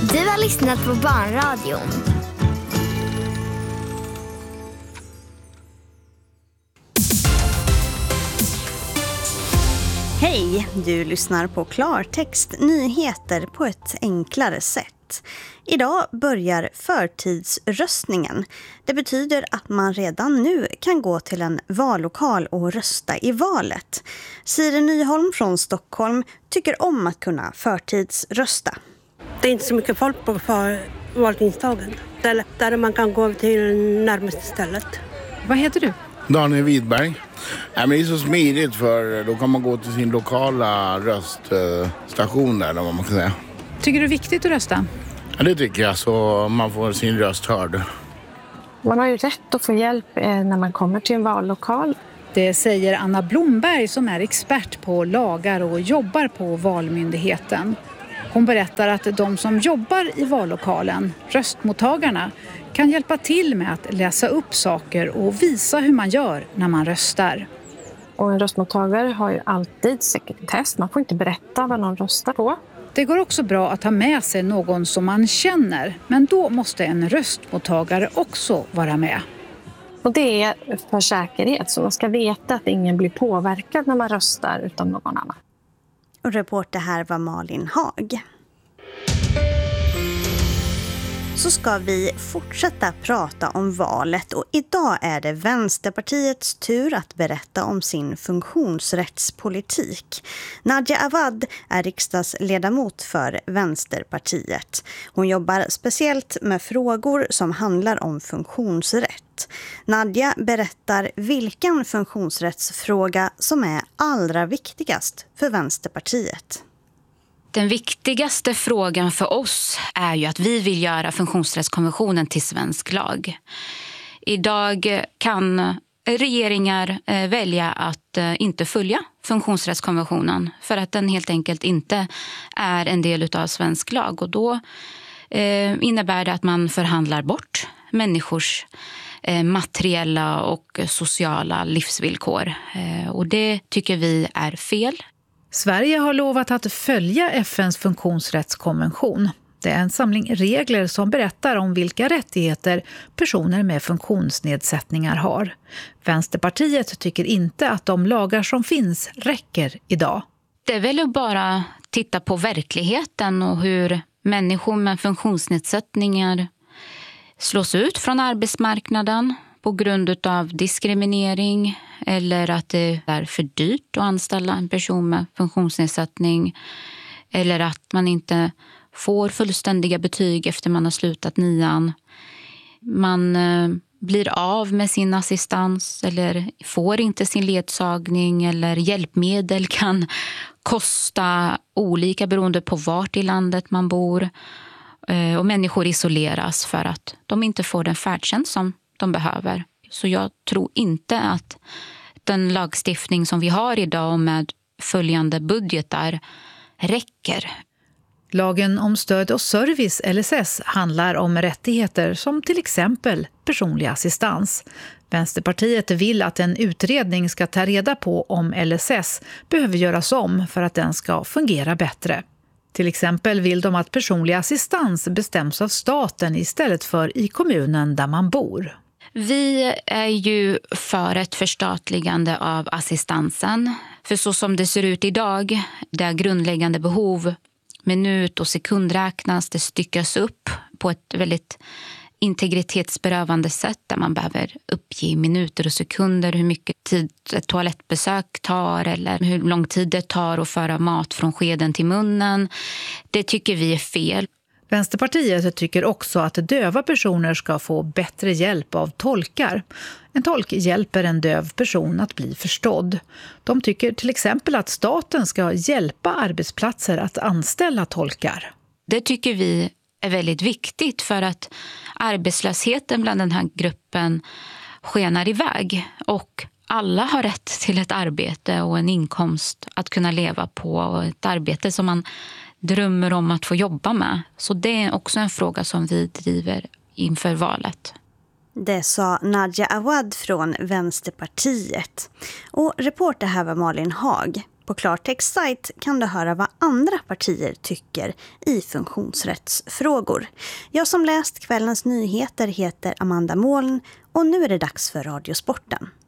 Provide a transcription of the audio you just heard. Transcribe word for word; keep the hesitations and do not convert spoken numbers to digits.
Du har lyssnat på Barnradion. Hej, du lyssnar på Klartext nyheter på ett enklare sätt. Idag börjar förtidsröstningen. Det betyder att man redan nu kan gå till en vallokal och rösta i valet. Siri Nyholm från Stockholm tycker om att kunna förtidsrösta. Det är inte så mycket folk på valtingsdagen. Det är lättare, man kan gå till närmaste stället. Vad heter du? Daniel Widberg. Ja, men det är så smidigt, för då kan man gå till sin lokala röststation där, vad man kan säga. Tycker du det är viktigt att rösta? Ja, det tycker jag, så man får sin röst hörd. Man har ju rätt att få hjälp när man kommer till en vallokal. Det säger Anna Blomberg som är expert på lagar och jobbar på Valmyndigheten. Hon berättar att de som jobbar i vallokalen, röstmottagarna, kan hjälpa till med att läsa upp saker och visa hur man gör när man röstar. Och en röstmottagare har ju alltid sekretess. Man får inte berätta vad någon röstar på. Det går också bra att ha med sig någon som man känner, men då måste en röstmottagare också vara med. Och det är för säkerhet, så man ska veta att ingen blir påverkad när man röstar utan någon annan. Och reporter här var Malin Hag. Så ska vi fortsätta prata om valet, och idag är det Vänsterpartiets tur att berätta om sin funktionsrättspolitik. Nadia Awad är riksdagsledamot för Vänsterpartiet. Hon jobbar speciellt med frågor som handlar om funktionsrätt. Nadia berättar vilken funktionsrättsfråga som är allra viktigast för Vänsterpartiet. Den viktigaste frågan för oss är ju att vi vill göra funktionsrättskonventionen till svensk lag. Idag kan regeringar välja att inte följa funktionsrättskonventionen för att den helt enkelt inte är en del av svensk lag. Och då innebär det att man förhandlar bort människors materiella och sociala livsvillkor. Och det tycker vi är fel. Sverige har lovat att följa F N:s funktionsrättskonvention. Det är en samling regler som berättar om vilka rättigheter personer med funktionsnedsättningar har. Vänsterpartiet tycker inte att de lagar som finns räcker idag. Det är väl bara titta på verkligheten och hur människor med funktionsnedsättningar slås ut från arbetsmarknaden på grund av diskriminering eller att det är för dyrt att anställa en person med funktionsnedsättning eller att man inte får fullständiga betyg efter man har slutat nian. Man eh, blir av med sin assistans eller får inte sin ledsagning, eller hjälpmedel kan kosta olika beroende på vart i landet man bor. Eh, och människor isoleras för att de inte får den färdtjänst som de behöver. Så jag tror inte att den lagstiftning som vi har idag med följande budgetar räcker. Lagen om stöd och service, L S S, handlar om rättigheter som till exempel personlig assistans. Vänsterpartiet vill att en utredning ska ta reda på om L S S behöver göras om för att den ska fungera bättre. Till exempel vill de att personlig assistans bestäms av staten istället för i kommunen där man bor. Vi är ju för ett förstatligande av assistansen. För så som det ser ut idag, där grundläggande behov minut- och sekundräknas, det styckas upp på ett väldigt integritetsberövande sätt där man behöver uppge minuter och sekunder hur mycket tid ett toalettbesök tar eller hur lång tid det tar att föra mat från skeden till munnen. Det tycker vi är fel. Vänsterpartiet tycker också att döva personer ska få bättre hjälp av tolkar. En tolk hjälper en döv person att bli förstådd. De tycker till exempel att staten ska hjälpa arbetsplatser att anställa tolkar. Det tycker vi är väldigt viktigt för att arbetslösheten bland den här gruppen skenar iväg. Och alla har rätt till ett arbete och en inkomst att kunna leva på, och ett arbete som man drömmer om att få jobba med. Så det är också en fråga som vi driver inför valet. Det sa Nadia Awad från Vänsterpartiet. Och reporter här var Malin Hag. På Klartext sajt kan du höra vad andra partier tycker i funktionsrättsfrågor. Jag som läst kvällens nyheter heter Amanda Moln och nu är det dags för Radiosporten.